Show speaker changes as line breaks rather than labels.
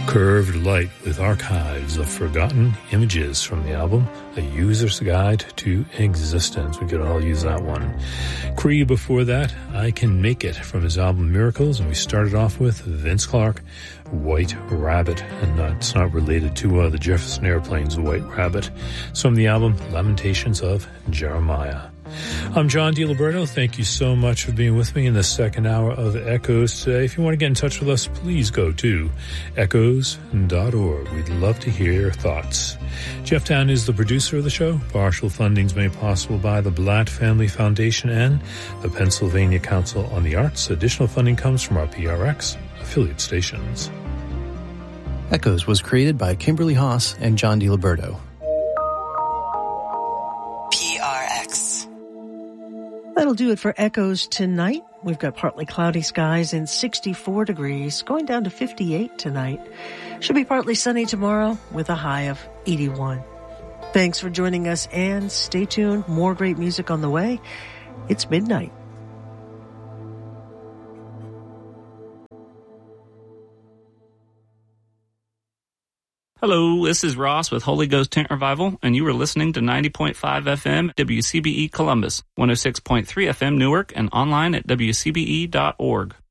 Curved Light with archives of forgotten images from the album A User's Guide to Existence. We could all use that one. Cree before that, I Can Make It from his album Miracles, and we started off with Vince Clarke, White Rabbit, and that's not related to the Jefferson Airplane's White Rabbit. It's from the album Lamentations of Jeremiah. I'm John DiLiberto. Thank you so much for being with me in the second hour of Echoes today. If you want to get in touch with us, please go to echoes.org. We'd love to hear your thoughts. Jeff Town is the producer of the show. Partial funding is made possible by the Blatt Family Foundation and the Pennsylvania Council on the Arts. Additional funding comes from our PRX affiliate stations.
Echoes was created by Kimberly Haas and John DiLiberto.
That'll do it for Echoes tonight. We've got partly cloudy skies and 64 degrees, going down to 58 tonight. Should be partly sunny tomorrow with a high of 81. Thanks for joining us and stay tuned. More great music on the way. It's midnight.
Hello, this is Ross with Holy Ghost Tent Revival, and you are listening to 90.5 FM WCBE Columbus, 106.3 FM Newark, and online at WCBE.org.